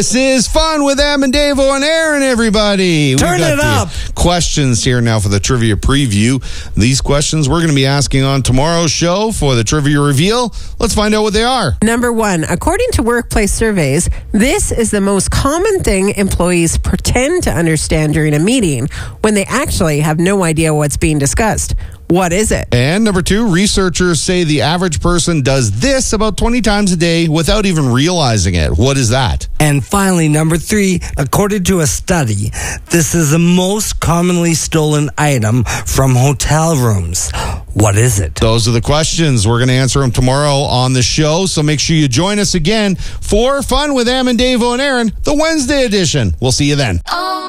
This is Fun with Em and Davo and Aaron, everybody. Turn it up. Questions here now for the trivia preview. These questions we're going to be asking on tomorrow's show for the trivia reveal. Let's find out what they are. Number 1, according to workplace surveys, this is the most common thing employees pretend to understand during a meeting when they actually have no idea what's being discussed. What is it? And number 2, researchers say the average person does this about 20 times a day without even realizing it. What is that? And finally, number 3, according to a study, this is the most commonly stolen item from hotel rooms. What is it? Those are the questions. We're going to answer them tomorrow on the show, so make sure you join us again for Fun with Em and Davo and Aaron, the Wednesday edition. We'll see you then.